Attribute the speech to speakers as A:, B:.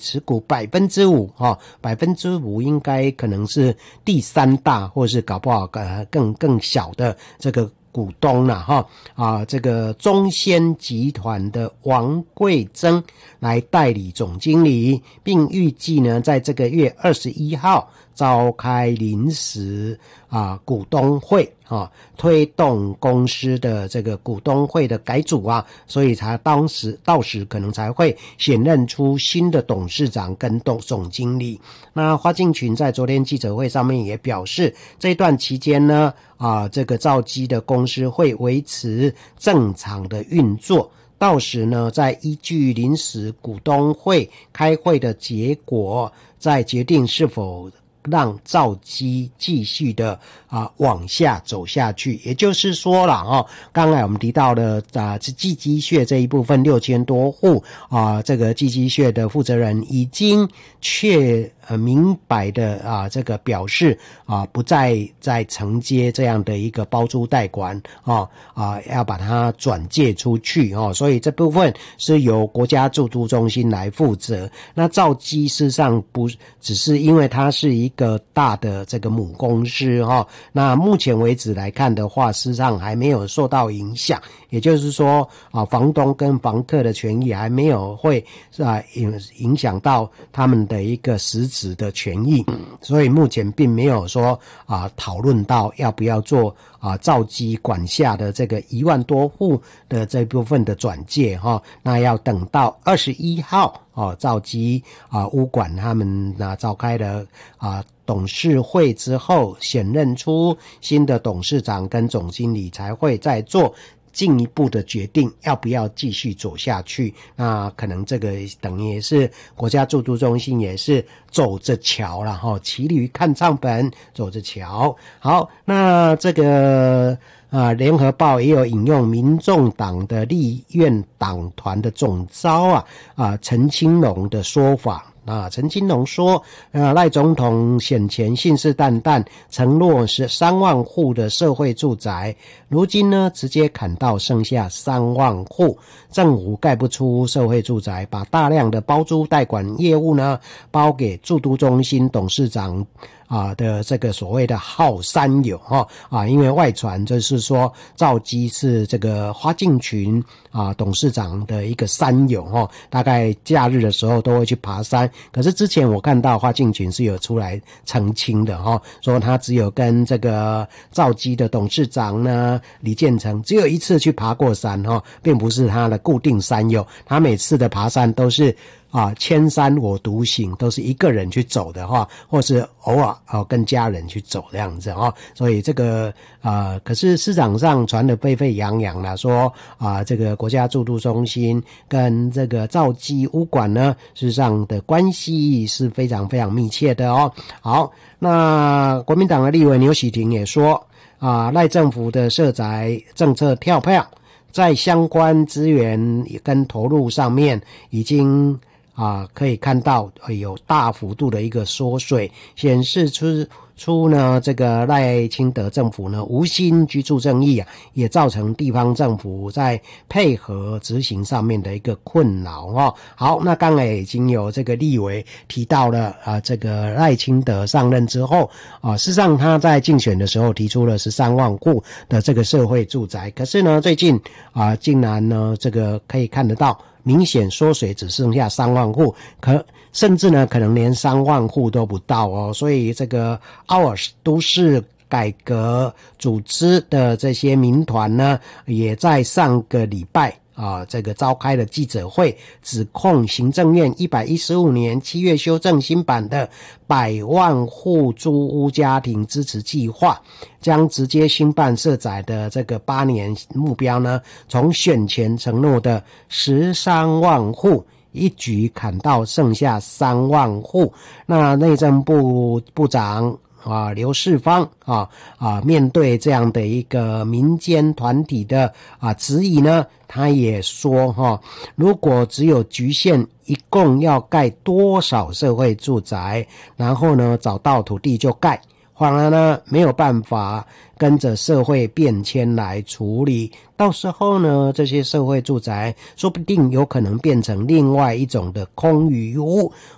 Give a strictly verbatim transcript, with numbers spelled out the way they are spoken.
A: 持股百分之五哈，百分之五应该可能是第三大，或是搞不好呃更更小的这个股东了哈啊，这个中仙集团的王贵珍来代理总经理，并预计呢在这个月二十一号召开临时啊股东会啊，推动公司的这个股东会的改组啊，所以才当时到时可能才会选任出新的董事长跟董总经理。那花敬群在昨天记者会上面也表示，这段期间呢啊，这个兆基的公司会维持正常的运作。到时呢，再依据临时股东会开会的结果，再决定是否让兆基继续的啊往下走下去。也就是说了哦，刚才我们提到的啊寄居蟹这一部分六千多户啊，这个寄居蟹的负责人已经确呃明白的啊这个表示啊不再再承接这样的一个包租代管啊啊要把它转借出去哦，所以这部分是由国家住都中心来负责。那兆基事实上不只是因为它是一个大的这个母公司哈、哦，那目前为止来看的话，事实上还没有受到影响，也就是说啊，房东跟房客的权益还没有会啊影影响到他们的一个实质的权益，所以目前并没有说啊讨论到要不要做啊兆基管辖的这个一万多户的这部分的转借哈、哦，那要等到二十一号哦，兆基啊物管他们啊召开了啊董事会之后，选任出新的董事长跟总经理，才会再做进一步的决定要不要继续走下去。那可能这个等于也是国家住都中心也是走着瞧啦齁，骑驴看唱本，走着瞧。好，那这个啊，联合报也有引用民众党的立院党团的总召啊啊陈清龙的说法。啊，陈清龙说，呃，赖总统选前信誓旦旦承诺是三万户的社会住宅，如今呢，直接砍到剩下三万户，政府盖不出社会住宅，把大量的包租代管业务呢，包给住都中心董事长啊的这个所谓的好山友哈啊，因为外传就是说兆基是这个花敬群啊董事长的一个山友哈，大概假日的时候都会去爬山。可是之前我看到花敬群是有出来澄清的哈，说他只有跟这个兆基的董事长呢李建成只有一次去爬过山哈，并不是他的固定山友，他每次的爬山都是啊，千山我独行，都是一个人去走的哈，或是偶尔啊跟家人去走这样子哈，所以这个啊，可是市场上传得沸沸扬扬啦，说啊，这个国家住都中心跟这个兆基物管呢，事实上的关系是非常非常密切的哦。好，那国民党的立委牛喜婷也说啊，赖政府的社宅政策跳票，在相关资源跟投入上面已经啊，可以看到有大幅度的一个缩水，显示出出呢这个赖清德政府呢无心居住正义啊，也造成地方政府在配合执行上面的一个困扰哦。好，那刚才已经有这个立委提到了啊，这个赖清德上任之后啊，事实上他在竞选的时候提出了十三万户的这个社会住宅，可是呢最近啊竟然呢这个可以看得到明显缩水，只剩下三万户，可甚至呢可能连三万户都不到哦。所以这个奥尔都市改革组织的这些民团呢，也在上个礼拜啊，这个召开了记者会，指控行政院一百一十五年七月修正新版的百万户租屋家庭支持计划，将直接兴办社宅的这个八年目标呢，从选前承诺的十三万户一举砍到剩下三万户。那内政部部长啊，刘世芳啊啊，面对这样的一个民间团体的啊质疑呢，他也说哈、啊，如果只有局限一共要盖多少社会住宅，然后呢找到土地就盖，反而呢没有办法跟着社会变迁来处理，到时候呢这些社会住宅说不定有可能变成另外一种的空余屋，